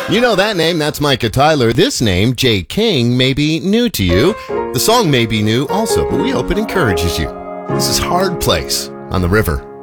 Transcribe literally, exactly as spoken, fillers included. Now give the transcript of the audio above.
You know that name, that's Micah Tyler. This name, Jay King, may be new to you. The song may be new also, but we hope it encourages you. This is Hard Place on the River.